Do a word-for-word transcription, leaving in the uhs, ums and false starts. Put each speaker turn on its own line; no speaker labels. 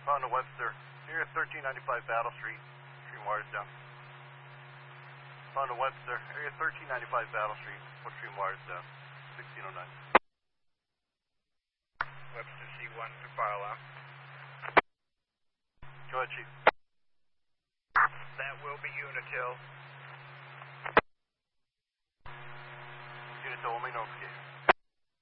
Found a Webster. Here at thirteen ninety-five Battle Street. Stream wires down. Found a Webster. Area thirteen ninety-five Battle Street. What stream wires down? sixteen oh nine.
Webster C one to file out.
Go ahead, Chief.
That will be Unitil.
Unitil will make notification.